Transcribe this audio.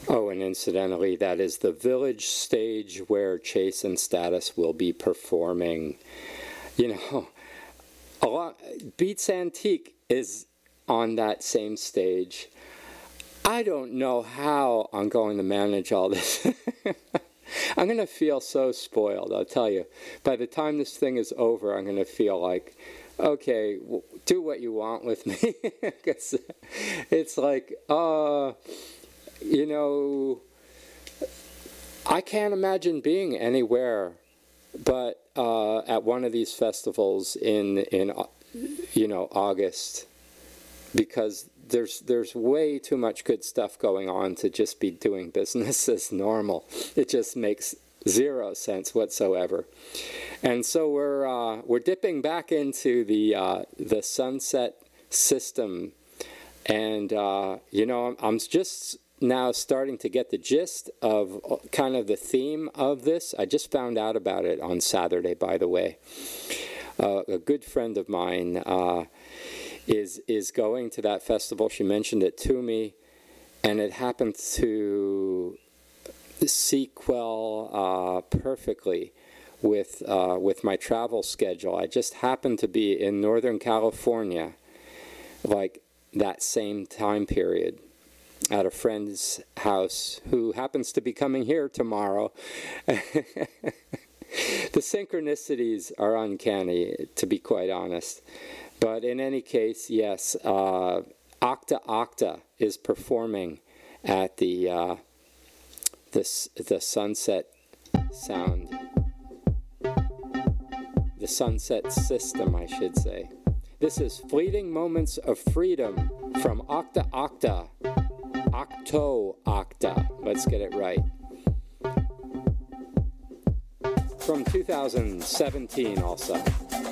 Oh, and incidentally, that is the Village stage where Chase and Status will be performing. You know, Beats Antique is on that same stage. I don't know how I'm going to manage all this. I'm going to feel so spoiled, I'll tell you. By the time this thing is over, I'm going to feel like, okay, do what you want with me. Because it's like, you know, I can't imagine being anywhere but at one of these festivals in you know, August, because there's way too much good stuff going on to just be doing business as normal. It just makes zero sense whatsoever. And so we're dipping back into the Sunset system, and you know, I'm just now starting to get the gist of kind of the theme of this. I just found out about it on Saturday, by the way. A good friend of mine is going to that festival. She mentioned it to me, and it happened to sequel perfectly with my travel schedule. I just happened to be in Northern California, like that same time period, at a friend's house who happens to be coming here tomorrow. The synchronicities are uncanny, to be quite honest. But in any case, yes, Octa Octa is performing at the Sunset Sound, the Sunset System, I should say. This is Fleeting Moments of Freedom from Octa Octa. Octo Octa. Let's get it right. From 2017 also.